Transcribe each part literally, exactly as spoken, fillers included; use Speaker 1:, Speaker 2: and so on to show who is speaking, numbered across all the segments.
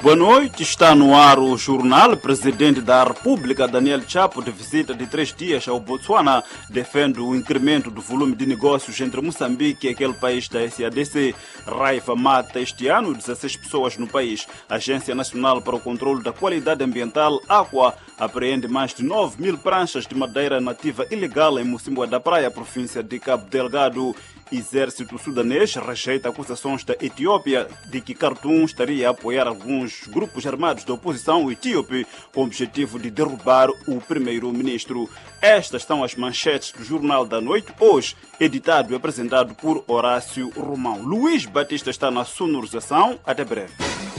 Speaker 1: Boa noite, está no ar o jornal. O presidente da República, Daniel Chapo, de visita de três dias ao Botsuana, defende o incremento do volume de negócios entre Moçambique e aquele país da S A D C. Raiva mata este ano dezesseis pessoas no país. A Agência Nacional para o Controlo da Qualidade Ambiental, Aqua, apreende mais de nove mil pranchas de madeira nativa ilegal em Mocimboa da Praia, província de Cabo Delgado. Exército sudanês rejeita acusações da Etiópia de que Khartoum estaria a apoiar alguns grupos armados da oposição etíope com o objetivo de derrubar o primeiro-ministro. Estas são as manchetes do Jornal da Noite, hoje editado e apresentado por Horácio Romão. Luís Batista está na sonorização. Até breve.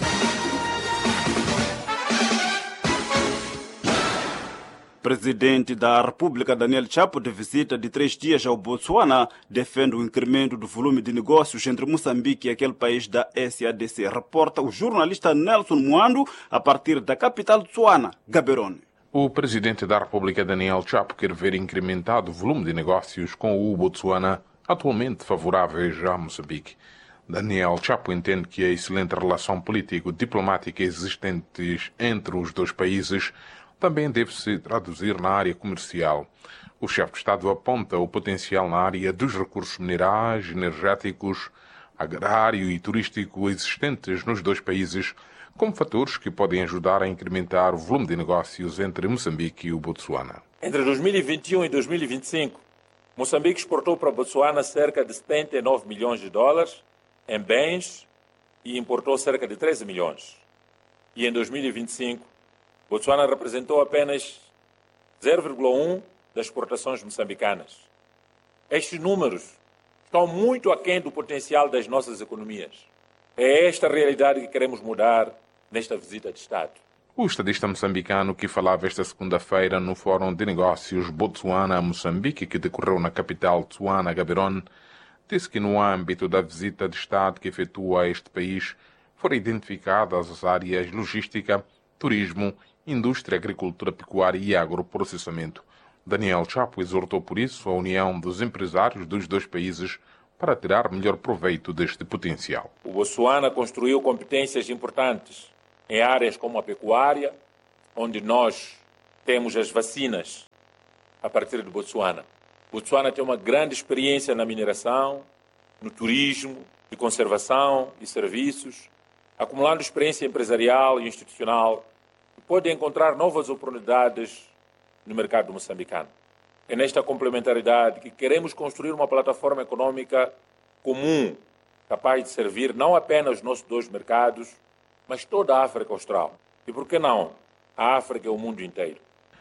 Speaker 1: Presidente da República, Daniel Chapo, de visita de três dias ao Botsuana, defende o incremento do volume de negócios entre Moçambique e aquele país da S A D C. Reporta o jornalista Nelson Muando, a partir da capital de Tsuana, Gaborone.
Speaker 2: O presidente da República, Daniel Chapo, quer ver incrementado o volume de negócios com o Botsuana, atualmente favoráveis a Moçambique. Daniel Chapo entende que a excelente relação político-diplomática existente entre os dois países também deve-se traduzir na área comercial. O chefe de Estado aponta o potencial na área dos recursos minerais, energéticos, agrário e turístico existentes nos dois países como fatores que podem ajudar a incrementar o volume de negócios entre Moçambique e o Botsuana.
Speaker 3: Entre dois mil e vinte e um e dois mil e vinte e cinco, Moçambique exportou para Botsuana cerca de setenta e nove milhões de dólares em bens e importou cerca de treze milhões. E em dois mil e vinte e cinco, Botsuana representou apenas zero vírgula um das exportações moçambicanas. Estes números estão muito aquém do potencial das nossas economias. É esta realidade que queremos mudar nesta visita de Estado.
Speaker 2: O estadista moçambicano que falava esta segunda-feira no Fórum de Negócios Botsuana-Moçambique, que decorreu na capital Tsuana, Gaborone, disse que no âmbito da visita de Estado que efetua a este país foram identificadas as áreas logística, turismo, indústria, agricultura, pecuária e agroprocessamento. Daniel Chapo exortou por isso a união dos empresários dos dois países para tirar melhor proveito deste potencial.
Speaker 3: O Botsuana construiu competências importantes em áreas como a pecuária, onde nós temos as vacinas a partir do Botsuana. O Botsuana tem uma grande experiência na mineração, no turismo, de conservação e serviços, acumulando experiência empresarial e institucional, pode encontrar novas oportunidades no mercado moçambicano. É nesta complementaridade que queremos construir uma plataforma econômica comum, capaz de servir não apenas os nossos dois mercados, mas toda a África Austral. E por que não? A África e o mundo inteiro.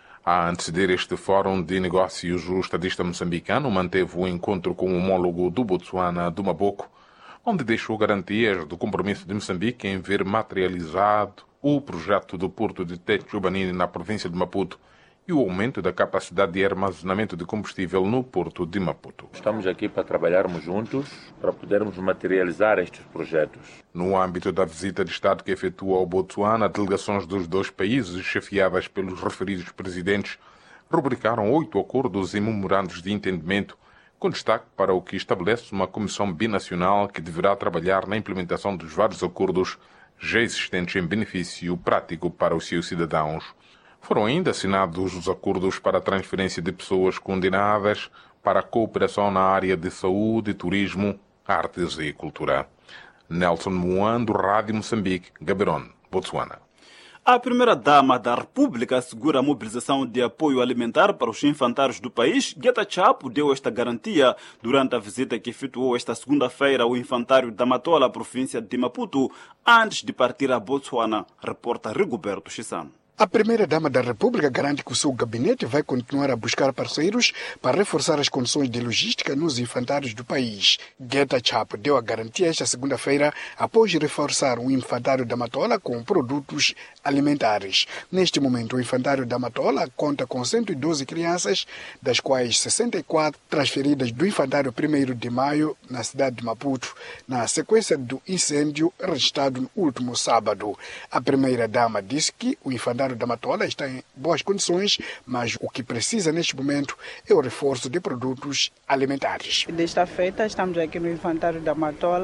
Speaker 2: A anteceder este fórum de negócios, o estadista moçambicano manteve o encontro com o homólogo do Botsuana, do Maboco, onde deixou garantias do compromisso de Moçambique em ver materializado o projeto do porto de Techo-Banini na província de Maputo e o aumento da capacidade de armazenamento de combustível no porto de Maputo.
Speaker 3: Estamos aqui para trabalharmos juntos, para podermos materializar estes projetos.
Speaker 2: No âmbito da visita de Estado que efetua ao Botsuana, delegações dos dois países, chefiadas pelos referidos presidentes, rubricaram oito acordos e memorandos de entendimento, com destaque para o que estabelece uma comissão binacional que deverá trabalhar na implementação dos vários acordos já existentes em benefício prático para os seus cidadãos. Foram ainda assinados os acordos para a transferência de pessoas condenadas para a cooperação na área de saúde, turismo, artes e cultura. Nelson Muando, Rádio Moçambique, Gaborone, Botsuana.
Speaker 1: A primeira-dama da República assegura a mobilização de apoio alimentar para os infantários do país. Geta Chapo deu esta garantia durante a visita que efetuou esta segunda-feira ao infantário da Matola, província de Maputo, antes de partir a Botsuana, reporta Rigoberto Chissano.
Speaker 4: A primeira-dama da República garante que o seu gabinete vai continuar a buscar parceiros para reforçar as condições de logística nos infantários do país. Geta Chapo deu a garantia esta segunda-feira após reforçar o infantário da Matola com produtos alimentares. Neste momento, o infantário da Matola conta com cento e doze crianças, das quais sessenta e quatro transferidas do infantário primeiro de maio na cidade de Maputo, na sequência do incêndio registrado no último sábado. A primeira-dama disse que o infantário da Matola está em boas condições, mas o que precisa neste momento é o reforço de produtos alimentares.
Speaker 5: Desta feita, estamos aqui no infantário da Matola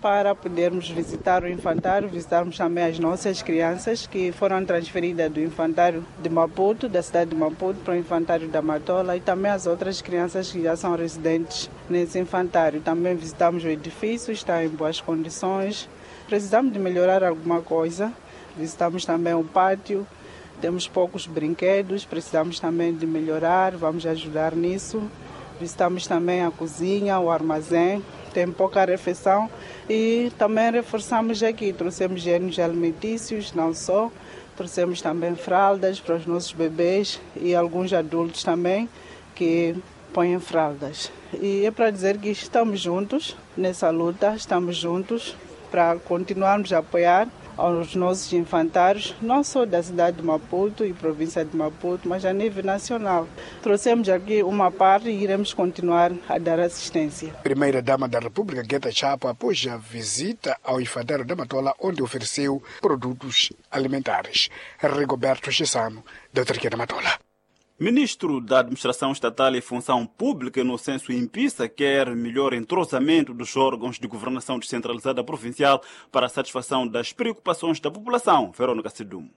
Speaker 5: para podermos visitar o infantário, visitarmos também as nossas crianças que foram transferidas do infantário de Maputo, da cidade de Maputo, para o infantário da Matola, e também as outras crianças que já são residentes nesse infantário. Também visitamos o edifício, está em boas condições. Precisamos de melhorar alguma coisa. Visitamos também o pátio, temos poucos brinquedos, precisamos também de melhorar, vamos ajudar nisso. Visitamos também a cozinha, o armazém, tem pouca refeição e também reforçamos aqui, trouxemos gêneros alimentícios, não só, trouxemos também fraldas para os nossos bebês e alguns adultos também que põem fraldas. E é para dizer que estamos juntos nessa luta, estamos juntos para continuarmos a apoiar aos nossos infantários, não só da cidade de Maputo e província de Maputo, mas a nível nacional. Trouxemos aqui uma parte e iremos continuar a dar assistência.
Speaker 4: Primeira-Dama da República, Guetta Chapo, após a visita ao infantário da Matola, onde ofereceu produtos alimentares. Rigoberto Chissano, da Autarquia da Matola.
Speaker 1: Ministro da Administração Estatal e Função Pública, Inocêncio Impisa, quer melhor entrosamento dos órgãos de governação descentralizada provincial para a satisfação das preocupações da população. Verônica Sidumo.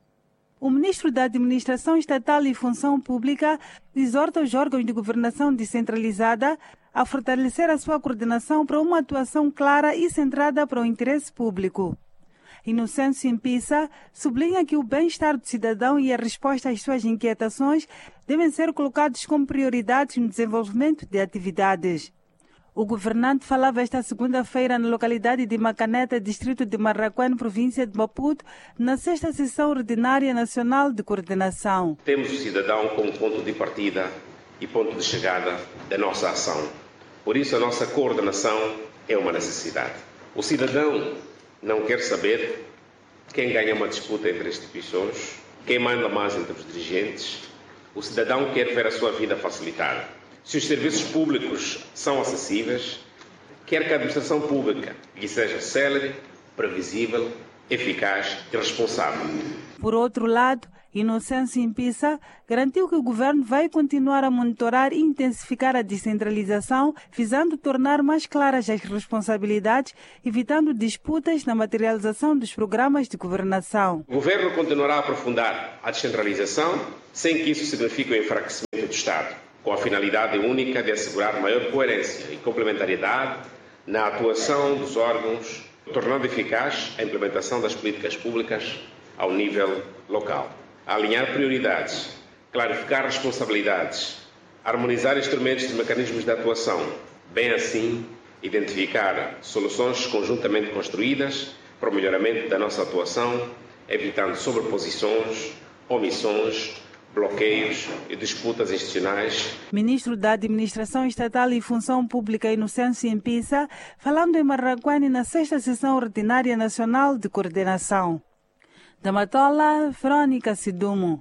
Speaker 6: O ministro da Administração Estatal e Função Pública exorta os órgãos de governação descentralizada a fortalecer a sua coordenação para uma atuação clara e centrada para o interesse público. Inocêncio Impisa sublinha que o bem-estar do cidadão e a resposta às suas inquietações devem ser colocados como prioridades no desenvolvimento de atividades. O governante falava esta segunda-feira na localidade de Macaneta, distrito de Marraquém, província de Maputo, na sexta sessão ordinária nacional de coordenação.
Speaker 7: Temos o cidadão como ponto de partida e ponto de chegada da nossa ação. Por isso a nossa coordenação é uma necessidade. O cidadão não quer saber quem ganha uma disputa entre instituições, quem manda mais entre os dirigentes. O cidadão quer ver a sua vida facilitada. Se os serviços públicos são acessíveis, quer que a administração pública lhe seja célere, previsível, eficaz e responsável.
Speaker 6: Por outro lado, Inocêncio Impisa garantiu que o governo vai continuar a monitorar e intensificar a descentralização, visando tornar mais claras as responsabilidades, evitando disputas na materialização dos programas de governação.
Speaker 7: O governo continuará a aprofundar a descentralização, sem que isso signifique o enfraquecimento do Estado, com a finalidade única de assegurar maior coerência e complementariedade na atuação dos órgãos, tornando eficaz a implementação das políticas públicas ao nível local. Alinhar prioridades, clarificar responsabilidades, harmonizar instrumentos e mecanismos de atuação, bem assim identificar soluções conjuntamente construídas para o melhoramento da nossa atuação, evitando sobreposições, omissões, bloqueios e disputas institucionais.
Speaker 6: Ministro da Administração Estatal e Função Pública, Inocêncio Impisa, falando em Marraquém na sexta sessão ordinária nacional de coordenação. Da Matola, Verônica Sidumo.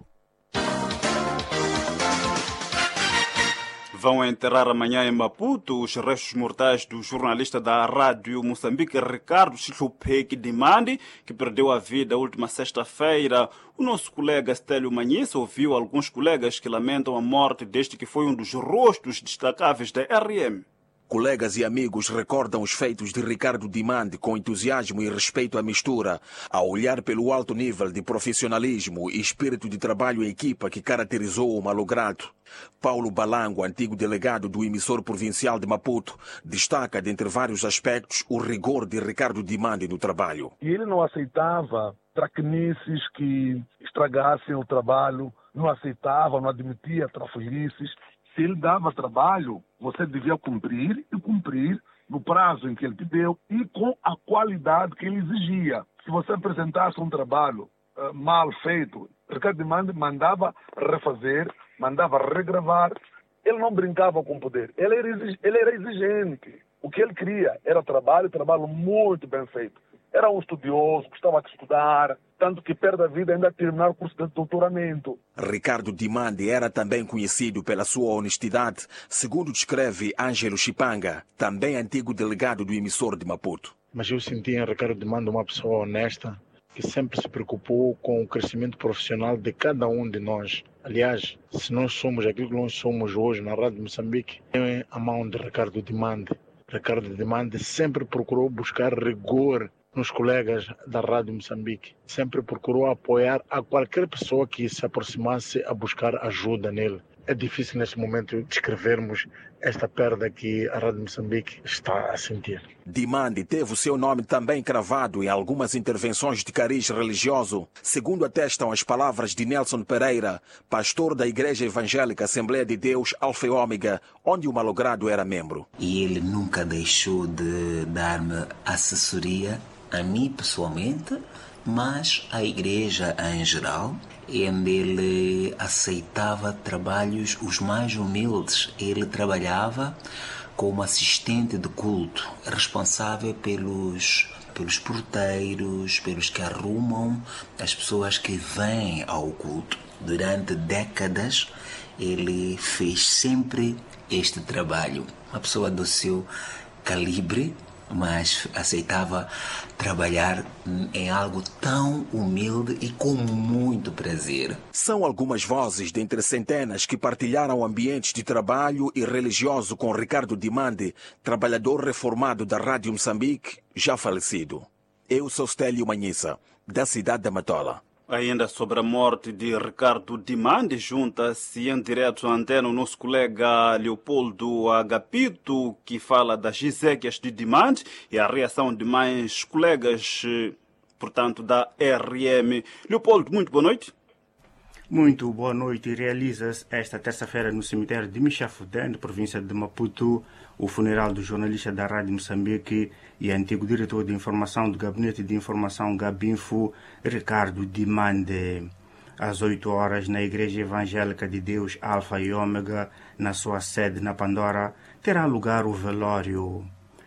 Speaker 1: Vão enterrar amanhã em Maputo os restos mortais do jornalista da Rádio Moçambique, Ricardo Chichupeki Dimandi, que perdeu a vida a última sexta-feira. O nosso colega Stélio Manhissa ouviu alguns colegas que lamentam a morte deste que foi um dos rostos destacáveis da R M.
Speaker 8: Colegas e amigos recordam os feitos de Ricardo Dimandi com entusiasmo e respeito à mistura, a olhar pelo alto nível de profissionalismo e espírito de trabalho em equipa que caracterizou o malogrado. Paulo Balango, antigo delegado do emissor provincial de Maputo, destaca, dentre vários aspectos, o rigor de Ricardo Dimandi no trabalho.
Speaker 9: E ele não aceitava traquinices que estragassem o trabalho, não aceitava, não admitia trafolhices. Se ele dava trabalho, você devia cumprir e cumprir no prazo em que ele te deu e com a qualidade que ele exigia. Se você apresentasse um trabalho uh, mal feito, Ricardo Dimandi mandava refazer, mandava regravar. Ele não brincava com o poder, ele era, exig- ele era exigente. O que ele queria era trabalho, trabalho muito bem feito. Era um estudioso, gostava de estudar, tanto que perde a vida ainda a terminar o curso de doutoramento.
Speaker 8: Ricardo Dimandi era também conhecido pela sua honestidade, segundo descreve Ângelo Chipanga, também antigo delegado do emissor de Maputo.
Speaker 10: Mas eu senti em Ricardo Dimandi uma pessoa honesta, que sempre se preocupou com o crescimento profissional de cada um de nós. Aliás, se nós somos aquilo que nós somos hoje na Rádio Moçambique, é a mão de Ricardo Dimandi. Ricardo Dimande sempre procurou buscar rigor nos colegas da Rádio Moçambique. Sempre procurou apoiar a qualquer pessoa que se aproximasse a buscar ajuda nele. É difícil neste momento descrevermos esta perda que a Rádio Moçambique está a sentir.
Speaker 8: Dimande teve o seu nome também cravado em algumas intervenções de cariz religioso, segundo atestam as palavras de Nelson Pereira, pastor da Igreja Evangélica Assembleia de Deus Alfa e Ômega, onde o malogrado era membro.
Speaker 11: E ele nunca deixou de dar-me assessoria, a mim pessoalmente, mas à igreja em geral, onde ele aceitava trabalhos os mais humildes. Ele trabalhava como assistente de culto, responsável pelos, pelos porteiros, pelos que arrumam as pessoas que vêm ao culto. Durante décadas, ele fez sempre este trabalho. Uma pessoa do seu calibre, mas aceitava trabalhar em algo tão humilde e com muito prazer.
Speaker 8: São algumas vozes dentre centenas que partilharam ambientes de trabalho e religioso com Ricardo Dimande, trabalhador reformado da Rádio Moçambique, já falecido. Eu sou Stélio Manhissa, da cidade da Matola.
Speaker 1: Ainda sobre a morte de Ricardo Dimande, junta-se em direto à antena o nosso colega Leopoldo Agapito, que fala das exéquias de Dimande e a reação de mais colegas, portanto, da R M. Leopoldo, muito boa noite.
Speaker 12: Muito boa noite. Realiza-se esta terça-feira no cemitério de Michafudém, província de Maputo, o funeral do jornalista da Rádio Moçambique e antigo diretor de informação do Gabinete de Informação Gabinfo, Ricardo Dimande. Às oito horas, na Igreja Evangélica de Deus Alfa e Ômega, na sua sede na Pandora, terá lugar o velório.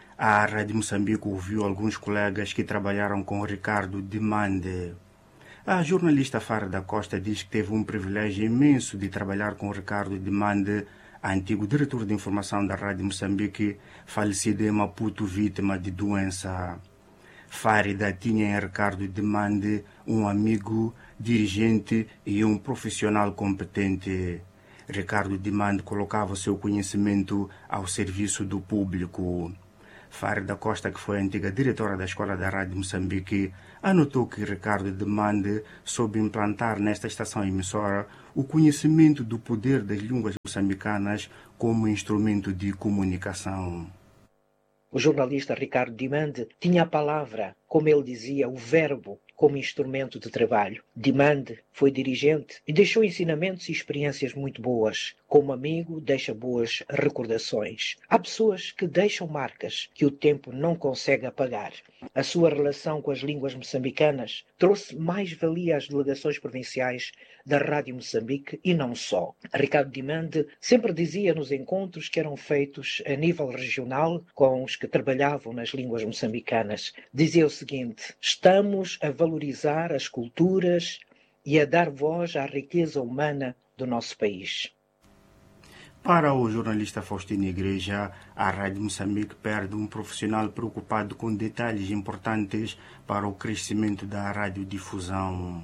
Speaker 12: A Rádio Moçambique ouviu alguns colegas que trabalharam com Ricardo Dimande. A jornalista Fara da Costa diz que teve um privilégio imenso de trabalhar com Ricardo Dimande, antigo diretor de informação da Rádio Moçambique, falecido em Maputo, vítima de doença. Fárida tinha em Ricardo Dimande um amigo, dirigente e um profissional competente. Ricardo Dimande colocava seu conhecimento ao serviço do público. Fara da Costa, que foi a antiga diretora da Escola da Rádio Moçambique, anotou que Ricardo Dimande soube implantar nesta estação emissora o conhecimento do poder das línguas moçambicanas como instrumento de comunicação.
Speaker 13: O jornalista Ricardo Dimande tinha a palavra, como ele dizia, o verbo, como instrumento de trabalho. Dimande foi dirigente e deixou ensinamentos e experiências muito boas. Como amigo, deixa boas recordações. Há pessoas que deixam marcas que o tempo não consegue apagar. A sua relação com as línguas moçambicanas trouxe mais-valia às delegações provinciais da Rádio Moçambique e não só. Ricardo Dimande sempre dizia nos encontros que eram feitos a nível regional com os que trabalhavam nas línguas moçambicanas. Dizia o seguinte: estamos a valorizar as culturas e a dar voz à riqueza humana do nosso país.
Speaker 12: Para o jornalista Faustino Igreja, a Rádio Moçambique perde um profissional preocupado com detalhes importantes para o crescimento da radiodifusão.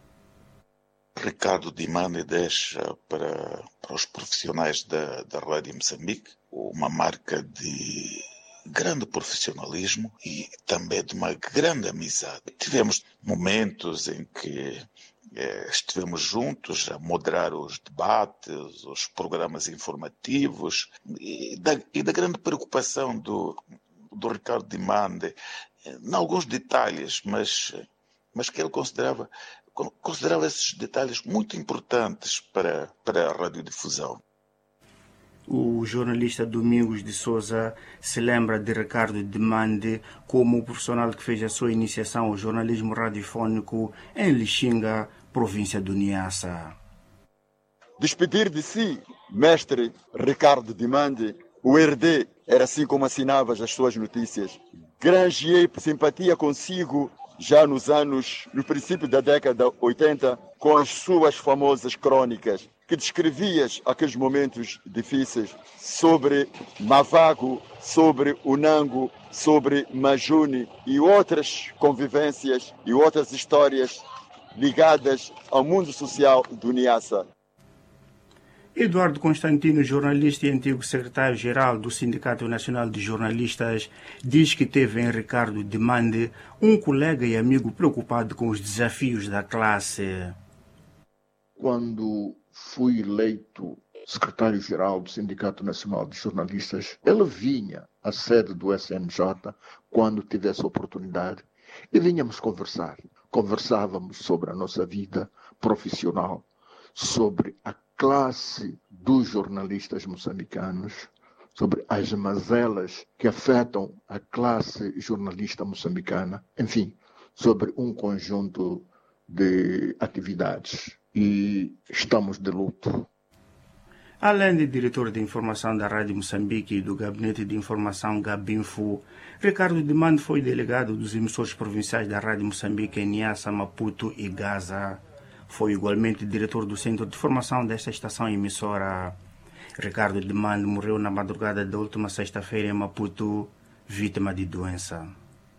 Speaker 14: Ricardo Dimande deixa para, para os profissionais da, da Rádio Moçambique uma marca de grande profissionalismo e também de uma grande amizade. Tivemos momentos em que eh, estivemos juntos a moderar os debates, os programas informativos e da, e da grande preocupação do, do Ricardo Dimande em alguns detalhes, mas, mas que ele considerava, considerava esses detalhes muito importantes para, para a radiodifusão.
Speaker 12: O jornalista Domingos de Souza se lembra de Ricardo Dimande como o profissional que fez a sua iniciação ao jornalismo radiofônico em Lixinga, província do Niassa.
Speaker 15: Despedir de si, mestre Ricardo Dimande, o R D era assim como assinavas as suas notícias. Granjeei simpatia consigo já nos anos, no princípio da década oitenta, com as suas famosas crônicas, que descrevias aqueles momentos difíceis sobre Mavago, sobre Unango, sobre Majune e outras convivências e outras histórias ligadas ao mundo social do Niassa.
Speaker 12: Eduardo Constantino, jornalista e antigo secretário-geral do Sindicato Nacional de Jornalistas, diz que teve em Ricardo Dimande um colega e amigo preocupado com os desafios da classe.
Speaker 16: Quando fui eleito secretário-geral do Sindicato Nacional de Jornalistas, ele vinha à sede do S N J quando tivesse oportunidade e vinhamos conversar. Conversávamos sobre a nossa vida profissional, sobre a classe dos jornalistas moçambicanos, sobre as mazelas que afetam a classe jornalista moçambicana, enfim, sobre um conjunto de atividades. E estamos de luto.
Speaker 12: Além de diretor de informação da Rádio Moçambique e do Gabinete de Informação Gabinfo, Ricardo Dimande foi delegado dos emissores provinciais da Rádio Moçambique em Niassa, Maputo e Gaza. Foi igualmente diretor do Centro de Formação desta estação emissora. Ricardo Dimande morreu na madrugada da última sexta-feira em Maputo, vítima de doença.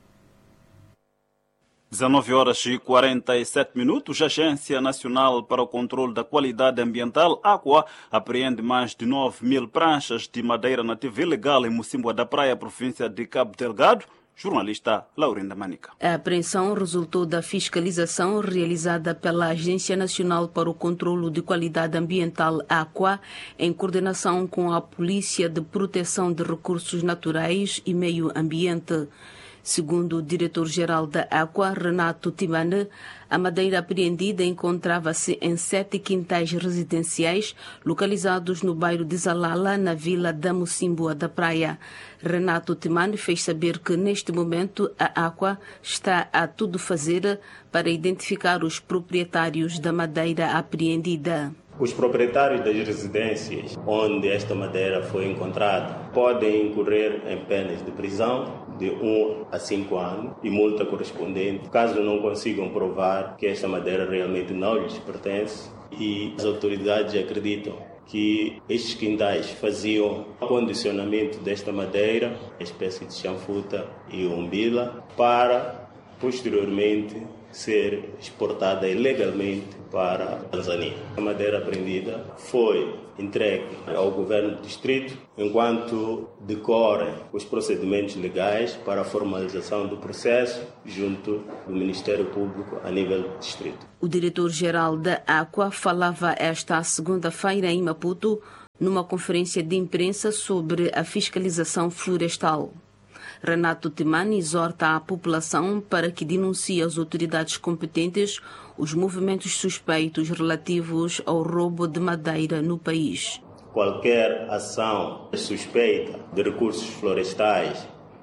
Speaker 1: dezenove horas e quarenta e sete minutos, a Agência Nacional para o Controle da Qualidade Ambiental, AQUA, apreende mais de nove mil pranchas de madeira nativa ilegal em Mocimboa da Praia, província de Cabo Delgado. Jornalista Laurinda Manica.
Speaker 17: A apreensão resultou da fiscalização realizada pela Agência Nacional para o Controlo de Qualidade Ambiental, AQUA, em coordenação com a Polícia de Proteção de Recursos Naturais e Meio Ambiente. Segundo o diretor-geral da AQUA, Renato Timane, a madeira apreendida encontrava-se em sete quintais residenciais localizados no bairro de Zalala, na vila da Mocimboa da Praia. Renato Timane fez saber que, neste momento, a AQUA está a tudo fazer para identificar os proprietários da madeira apreendida.
Speaker 18: Os proprietários das residências onde esta madeira foi encontrada podem incorrer em penas de prisão de um a cinco anos e multa correspondente, caso não consigam provar que esta madeira realmente não lhes pertence, e as autoridades acreditam que estes quintais faziam condicionamento desta madeira, espécie de chanfuta e umbila, para posteriormente ser exportada ilegalmente para a Tanzânia. A madeira apreendida foi entregue ao governo do distrito enquanto decorrem os procedimentos legais para a formalização do processo junto do Ministério Público a nível do distrito.
Speaker 17: O diretor-geral da AQUA falava esta segunda-feira em Maputo numa conferência de imprensa sobre a fiscalização florestal. Renato Timane exorta a população para que denuncie às autoridades competentes os movimentos suspeitos relativos ao roubo de madeira no país.
Speaker 18: Qualquer ação suspeita de recursos florestais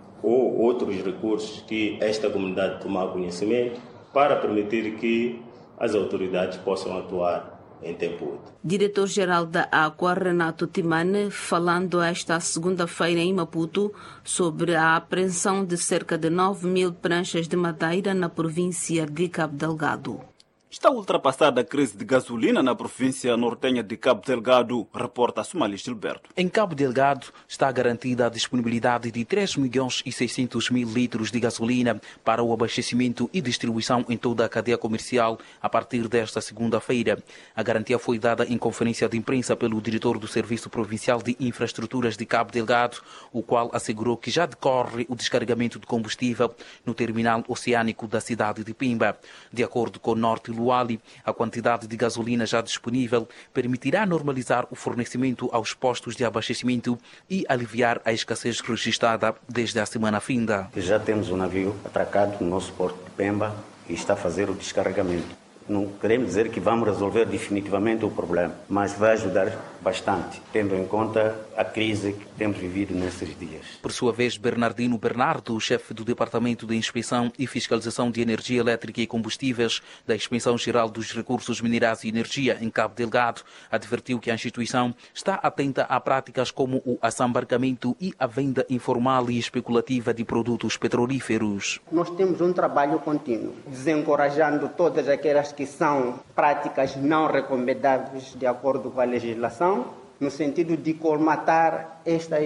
Speaker 18: ou outros recursos que esta comunidade tomar conhecimento, para permitir que as autoridades possam atuar em tempo útil.
Speaker 17: Diretor-geral da AQUA, Renato Timane, falando esta segunda-feira em Maputo sobre a apreensão de cerca de nove mil pranchas de madeira na província de Cabo Delgado.
Speaker 1: Está ultrapassada a crise de gasolina na província nortenha de Cabo Delgado, reporta Somalis Gilberto.
Speaker 19: Em Cabo Delgado está garantida a disponibilidade de três milhões e seiscentos mil litros de gasolina para o abastecimento e distribuição em toda a cadeia comercial a partir desta segunda-feira. A garantia foi dada em conferência de imprensa pelo diretor do Serviço Provincial de Infraestruturas de Cabo Delgado, o qual assegurou que já decorre o descarregamento de combustível no terminal oceânico da cidade de Pimba. De acordo com o Norte Luali, a quantidade de gasolina já disponível permitirá normalizar o fornecimento aos postos de abastecimento e aliviar a escassez registrada desde a semana finda.
Speaker 20: Já temos um navio atracado no nosso porto de Pemba e está a fazer o descarregamento. Não queremos dizer que vamos resolver definitivamente o problema, mas vai ajudar bastante, tendo em conta a crise que temos vivido nesses dias.
Speaker 19: Por sua vez, Bernardino Bernardo, chefe do Departamento de Inspeção e Fiscalização de Energia Elétrica e Combustíveis da Inspeção Geral dos Recursos Minerais e Energia em Cabo Delgado, advertiu que a instituição está atenta a práticas como o assambarcamento e a venda informal e especulativa de produtos petrolíferos.
Speaker 21: Nós temos um trabalho contínuo, desencorajando todas aquelas que são práticas não recomendáveis de acordo com a legislação, no sentido de colmatar estas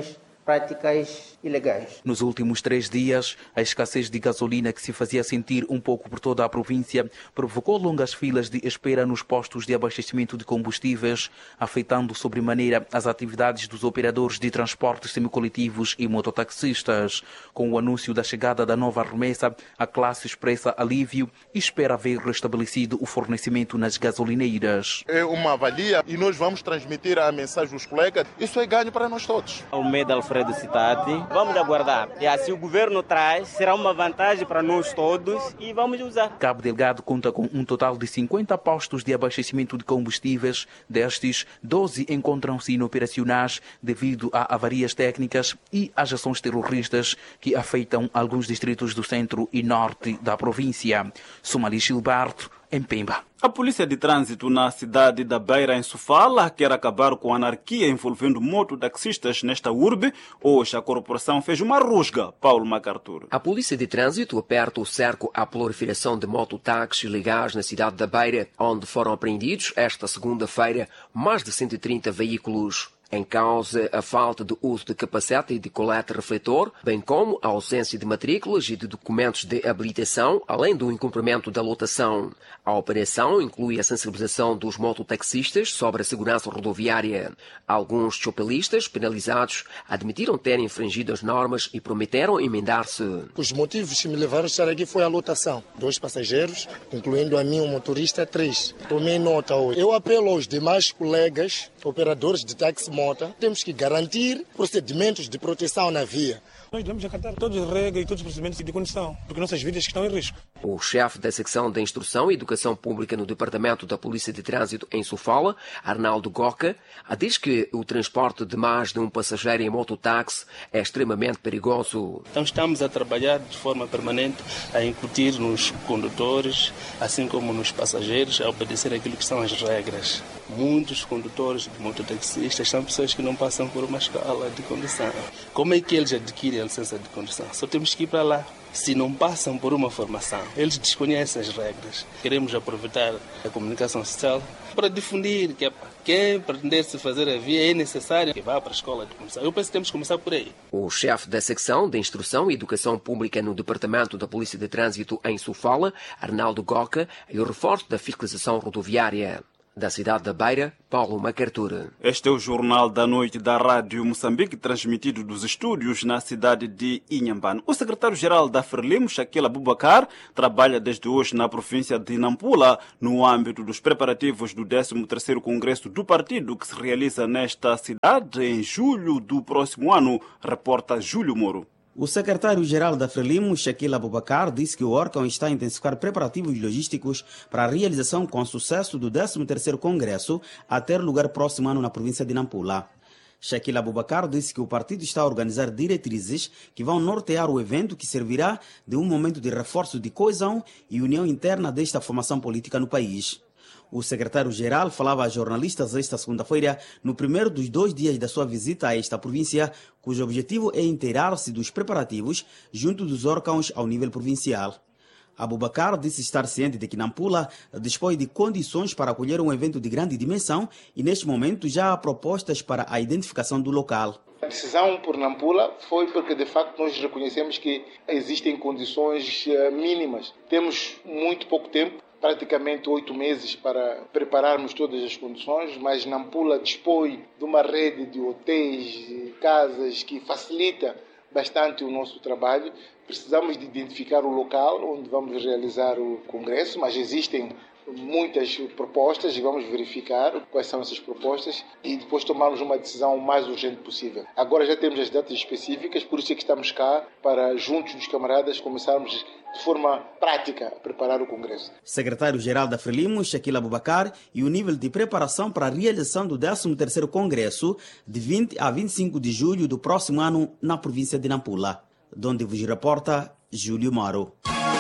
Speaker 21: práticas ilegais.
Speaker 19: Nos últimos três dias, a escassez de gasolina que se fazia sentir um pouco por toda a província provocou longas filas de espera nos postos de abastecimento de combustíveis, afetando sobremaneira as atividades dos operadores de transportes semicoletivos e mototaxistas. Com o anúncio da chegada da nova remessa, a classe expressa alívio e espera ver restabelecido o fornecimento nas gasolineiras.
Speaker 3: É uma avalia e nós vamos transmitir a mensagem dos colegas. Isso é ganho para nós todos.
Speaker 22: Almeida Alfredo Citati, vamos aguardar. E assim o governo traz, será uma vantagem para nós todos e vamos usar.
Speaker 19: Cabo Delgado conta com um total de cinquenta postos de abastecimento de combustíveis. Destes, doze encontram-se inoperacionais devido a avarias técnicas e às ações terroristas que afetam alguns distritos do centro e norte da província. Somali Gilberto, em Pemba.
Speaker 1: A polícia de trânsito na cidade da Beira, em Sofala, quer acabar com a anarquia envolvendo mototaxistas nesta urbe. Hoje a corporação fez uma rusga. Paulo MacArthur.
Speaker 23: A polícia de trânsito aperta o cerco à proliferação de mototáxis legais na cidade da Beira, onde foram apreendidos esta segunda-feira mais de cento e trinta veículos. Em causa a falta de uso de capacete e de colete refletor, bem como a ausência de matrículas e de documentos de habilitação, além do incumprimento da lotação. A operação inclui a sensibilização dos mototaxistas sobre a segurança rodoviária. Alguns chopelistas penalizados admitiram terem infringido as normas e prometeram emendar-se.
Speaker 24: Os motivos que me levaram a estar aqui foi a lotação. Dois passageiros, incluindo a mim, um motorista, três. Tomei nota hoje. Eu apelo aos demais colegas, operadores de táxi mota, temos que garantir procedimentos de proteção na via.
Speaker 25: Nós devemos acatar todas as regras e todos os procedimentos de condução, porque nossas vidas estão em risco.
Speaker 23: O chefe da secção de Instrução e Educação Pública no Departamento da Polícia de Trânsito em Sofala, Arnaldo Goca, diz que o transporte de mais de um passageiro em mototáxi é extremamente perigoso.
Speaker 26: Então estamos a trabalhar de forma permanente a incutir nos condutores, assim como nos passageiros, a obedecer aquilo que são as regras. Muitos condutores de mototaxistas são pessoas que não passam por uma escola de condução. Como é que eles adquirem a licença de condução? Só temos que ir para lá. Se não passam por uma formação, eles desconhecem as regras. Queremos aproveitar a comunicação social para difundir que quem pretender se fazer a via é necessário que vá para a escola de condução. Eu penso que temos que começar por aí.
Speaker 23: O chefe da secção de Instrução e Educação Pública no Departamento da Polícia de Trânsito em Sofala, Arnaldo Goca, e o reforço da fiscalização rodoviária. Da cidade da Beira, Paulo MacArthur.
Speaker 1: Este é o Jornal da Noite da Rádio Moçambique, transmitido dos estúdios na cidade de Inhambane. O secretário-geral da Frelimo, Shaquille Abubakar, trabalha desde hoje na província de Nampula, no âmbito dos preparativos do décimo terceiro Congresso do Partido, que se realiza nesta cidade em julho do próximo ano, reporta Júlio Moro.
Speaker 27: O secretário-geral da Frelimo, Shaquille Abubakar, disse que o órgão está a intensificar preparativos logísticos para a realização com sucesso do décimo terceiro Congresso a ter lugar próximo ano na província de Nampula. Shaquille Abubakar disse que o partido está a organizar diretrizes que vão nortear o evento, que servirá de um momento de reforço de coesão e união interna desta formação política no país. O secretário-geral falava a jornalistas esta segunda-feira, no primeiro dos dois dias da sua visita a esta província, cujo objetivo é inteirar-se dos preparativos junto dos órgãos ao nível provincial. Abubakar disse estar ciente de que Nampula dispõe de condições para acolher um evento de grande dimensão e, neste momento, já há propostas para a identificação do local.
Speaker 28: A decisão por Nampula foi porque, de facto, nós reconhecemos que existem condições mínimas. Temos muito pouco tempo, praticamente oito meses para prepararmos todas as condições, mas Nampula dispõe de uma rede de hotéis e casas que facilita bastante o nosso trabalho. Precisamos de identificar o local onde vamos realizar o congresso, mas existem muitas propostas e vamos verificar quais são essas propostas e depois tomarmos uma decisão o mais urgente possível. Agora já temos as datas específicas, por isso é que estamos cá para, juntos dos camaradas, começarmos de forma prática a preparar o congresso.
Speaker 27: Secretário-geral da Frelimo, Shaquille Abubakar, e o nível de preparação para a realização do décimo terceiro Congresso de vinte a vinte e cinco de julho do próximo ano na província de Nampula, donde vos reporta Júlio Moro.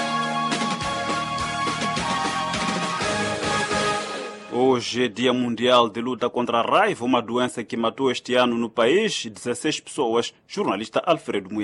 Speaker 1: Hoje é Dia Mundial de Luta contra a Raiva, uma doença que matou este ano no país dezesseis pessoas. Jornalista Alfredo Muyanga.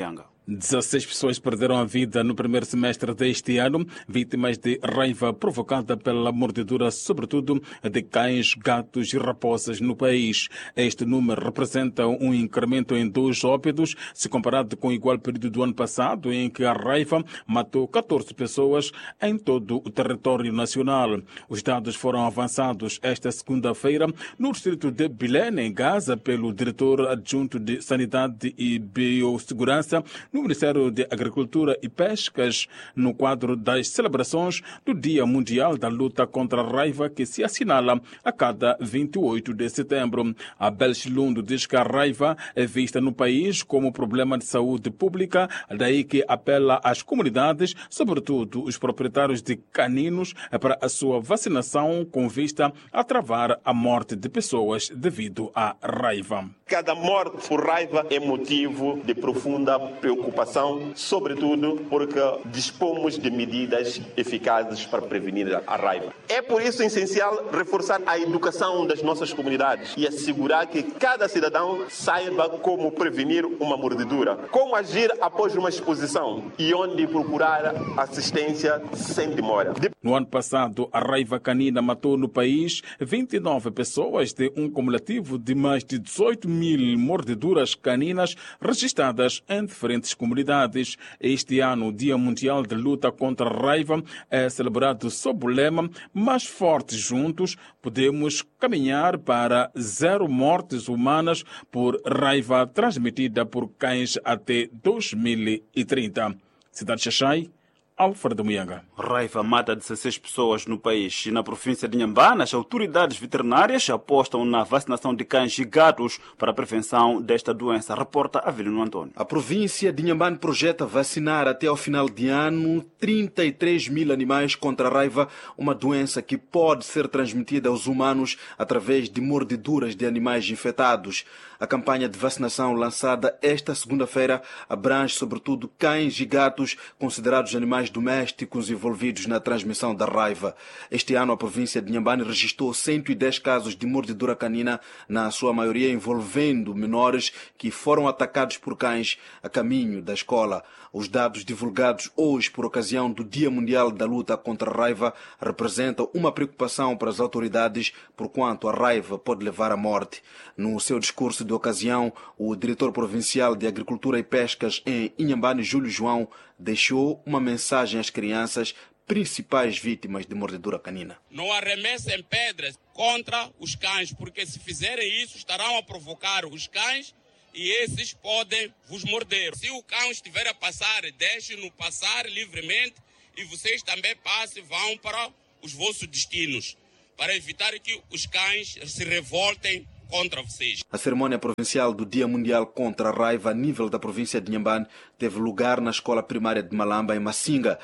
Speaker 2: dezasseis pessoas perderam a vida no primeiro semestre deste ano, vítimas de raiva provocada pela mordedura, sobretudo de cães, gatos e raposas no país. Este número representa um incremento em dois óbitos, se comparado com o igual período do ano passado, em que a raiva matou catorze pessoas em todo o território nacional. Os dados foram avançados esta segunda-feira no distrito de Bilene, em Gaza, pelo diretor adjunto de Sanidade e Biossegurança no Ministério de Agricultura e Pescas, no quadro das celebrações do Dia Mundial da Luta contra a Raiva, que se assinala a cada vinte e oito de setembro. Abel Chilundo diz que a raiva é vista no país como problema de saúde pública, daí que apela às comunidades, sobretudo os proprietários de caninos, para a sua vacinação com vista a travar a morte de pessoas devido à raiva.
Speaker 4: Cada morte por raiva é motivo de profunda preocupação, sobretudo porque dispomos de medidas eficazes para prevenir a raiva. É por isso essencial reforçar a educação das nossas comunidades e assegurar que cada cidadão saiba como prevenir uma mordedura, como agir após uma exposição e onde procurar assistência sem demora.
Speaker 2: No ano passado, a raiva canina matou no país vinte e nove pessoas, de um cumulativo de mais de dezoito mil mordeduras caninas registradas em diferentes comunidades. Este ano, o Dia Mundial de Luta contra a Raiva é celebrado sob o lema "Mais fortes juntos, podemos caminhar para zero mortes humanas por raiva transmitida por cães até dois mil e trinta. Cidade de Xaxai, Alfredo Muyanga.
Speaker 1: Raiva mata dezasseis pessoas no país. E na província de Inhambane, as autoridades veterinárias apostam na vacinação de cães e gatos para a prevenção desta doença. Reporta Avelino Antônio.
Speaker 5: A província de Inhambane projeta vacinar até ao final de ano trinta e três mil animais contra a raiva, uma doença que pode ser transmitida aos humanos através de mordeduras de animais infectados. A campanha de vacinação lançada esta segunda-feira abrange sobretudo cães e gatos, considerados animais domésticos envolvidos na transmissão da raiva. Este ano, a província de Inhambane registrou cento e dez casos de mordedura canina, na sua maioria envolvendo menores que foram atacados por cães a caminho da escola. Os dados divulgados hoje por ocasião do Dia Mundial da Luta contra a Raiva representam uma preocupação para as autoridades, porquanto a raiva pode levar à morte. No seu discurso de ocasião, o diretor provincial de Agricultura e Pescas em Inhambane, Júlio João, deixou uma mensagem às crianças, principais vítimas de mordedura canina.
Speaker 6: Não arremessem pedras contra os cães, porque se fizerem isso estarão a provocar os cães e esses podem vos morder. Se o cão estiver a passar, deixem-no passar livremente e vocês também passem e vão para os vossos destinos, para evitar que os cães se revoltem contra vocês.
Speaker 5: A cerimônia provincial do Dia Mundial contra a Raiva a nível da província de Inhambane teve lugar na escola primária de Malamba, em Massinga.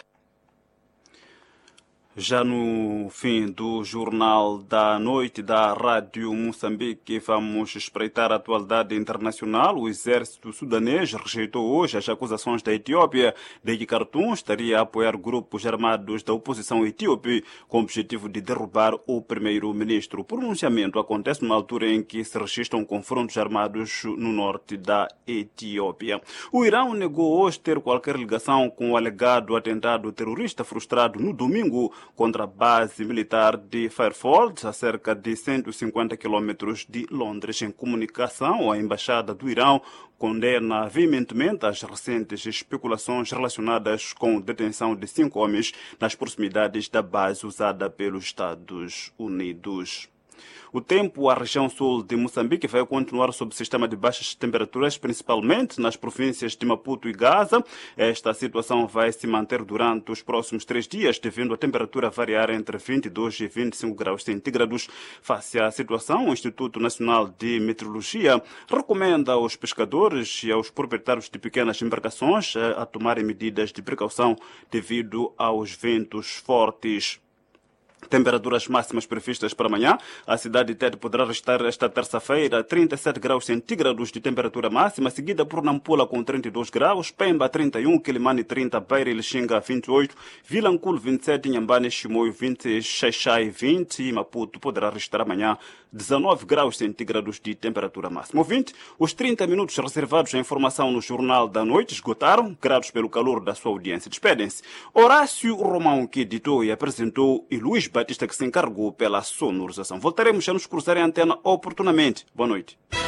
Speaker 1: Já no fim do Jornal da Noite da Rádio Moçambique, vamos espreitar a atualidade internacional. O exército sudanês rejeitou hoje as acusações da Etiópia de que Khartoum estaria a apoiar grupos armados da oposição etíope com o objetivo de derrubar o primeiro-ministro. O pronunciamento acontece numa altura em que se registram confrontos armados no norte da Etiópia. O Irão negou hoje ter qualquer ligação com o alegado atentado terrorista frustrado no domingo contra a base militar de Fairfield, a cerca de cento e cinquenta quilômetros de Londres. Em comunicação, a Embaixada do Irão condena veementemente as recentes especulações relacionadas com a detenção de cinco homens nas proximidades da base usada pelos Estados Unidos. O tempo, a região sul de Moçambique vai continuar sob sistema de baixas temperaturas, principalmente nas províncias de Maputo e Gaza. Esta situação vai se manter durante os próximos três dias, devendo a temperatura variar entre vinte e dois e vinte e cinco graus centígrados. Face à situação, o Instituto Nacional de Meteorologia recomenda aos pescadores e aos proprietários de pequenas embarcações a tomarem medidas de precaução devido aos ventos fortes. Temperaturas máximas previstas para amanhã. A cidade de Tete poderá restar esta terça-feira trinta e sete graus centígrados de temperatura máxima, seguida por Nampula com trinta e dois graus, Pemba trinta e um, Quilimane trinta, Beira e Lixinga vinte e oito, Vilanculo vinte e sete, Inhambane, Chimoio vinte, Xaixai vinte e Maputo poderá restar amanhã dezenove graus centígrados de temperatura máxima. Ouvinte, os trinta minutos reservados à informação no Jornal da Noite esgotaram, gratos pelo calor da sua audiência. Despedem-se Horácio Romão, que editou e apresentou, e Luís Batista, que se encarregou pela sonorização. Voltaremos a nos cruzar em antena oportunamente. Boa noite.